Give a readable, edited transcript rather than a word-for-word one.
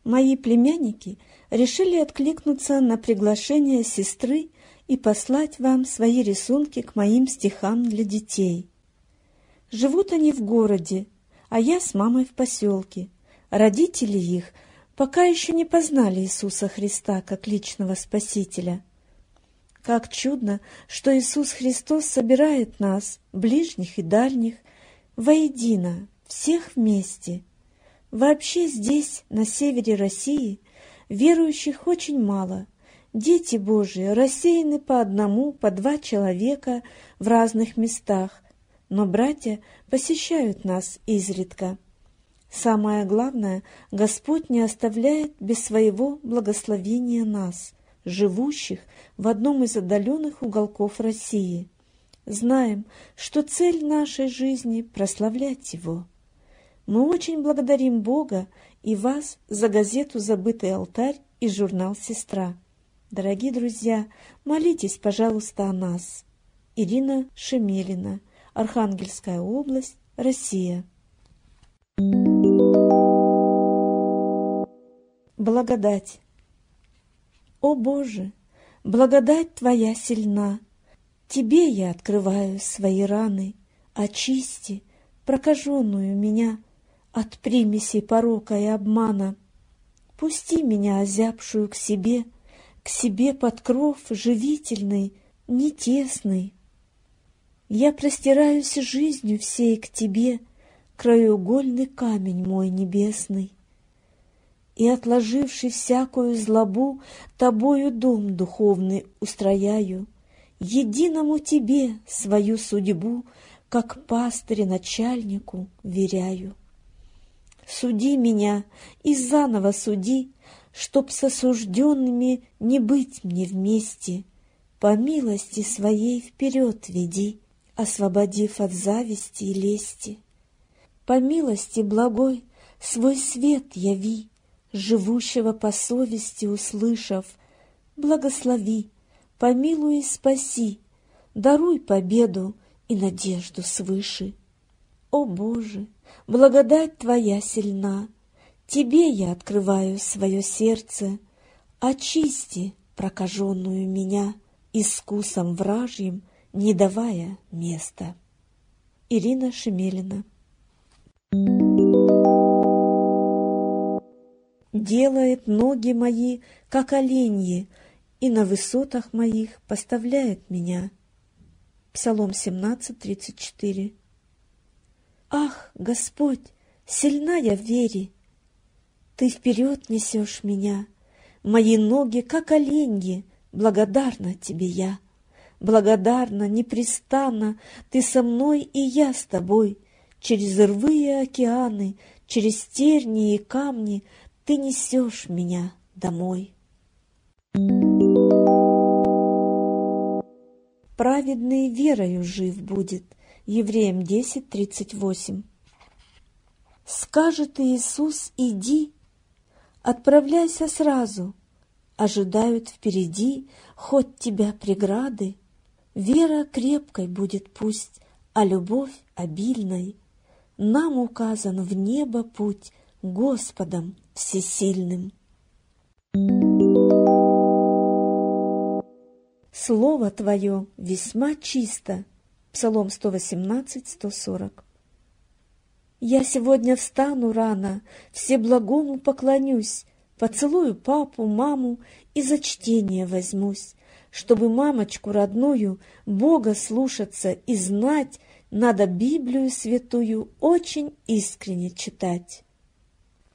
Мои племянники решили откликнуться на приглашение сестры и послать вам свои рисунки к моим стихам для детей. Живут они в городе, а я с мамой в поселке. Родители их пока еще не познали Иисуса Христа как личного Спасителя. Как чудно, что Иисус Христос собирает нас, ближних и дальних, воедино, всех вместе. Вообще здесь, на севере России, верующих очень мало. Дети Божии рассеяны по одному, по два человека в разных местах, но братья посещают нас изредка. Самое главное, Господь не оставляет без своего благословения нас, живущих в одном из отдаленных уголков России. Знаем, что цель нашей жизни — прославлять Его. Мы очень благодарим Бога и вас за газету «Забытый алтарь» и журнал «Сестра». Дорогие друзья, молитесь, пожалуйста, о нас. Ирина Шемелина, Архангельская область, Россия. Благодать. О Боже, благодать Твоя сильна, Тебе я открываю свои раны, очисти прокаженную меня от примесей порока и обмана. Пусти меня, озябшую, к себе под кров живительный, не тесный. Я простираюсь жизнью всей к Тебе, краеугольный камень мой небесный. И, отложивши всякую злобу, Тобою дом духовный устрояю, единому Тебе свою судьбу, как пастырь начальнику, веряю. Суди меня и заново суди, чтоб с осужденными не быть мне вместе. По милости своей вперед веди, освободив от зависти и лести. По милости благой свой свет яви, живущего по совести услышав. Благослови, помилуй и спаси, даруй победу и надежду свыше. О Боже, благодать Твоя сильна, Тебе я открываю свое сердце, очисти прокаженную меня, искусом вражьим не давая места. Ирина Шемелина. Делает ноги мои, как оленьи, и на высотах моих поставляет меня. Псалом 17:34. Ах, Господь, сильна я в вере, Ты вперед несешь меня, мои ноги, как оленьи, благодарна Тебе я. Благодарна, непрестанно, Ты со мной, и я с Тобой. Через рвы и океаны, через тернии и камни Ты несешь меня домой. Праведный верою жив будет. Евреям 10:38. Скажет Иисус: иди, отправляйся сразу, ожидают впереди хоть тебя преграды. Вера крепкой будет пусть, а любовь обильной. Нам указан в небо путь Господом всесильным. Слово Твое весьма чисто. Псалом 118:140. Я сегодня встану рано, Всеблагому поклонюсь, поцелую папу, маму и за чтение возьмусь, чтобы мамочку родную Бога слушаться и знать, надо Библию святую очень искренне читать.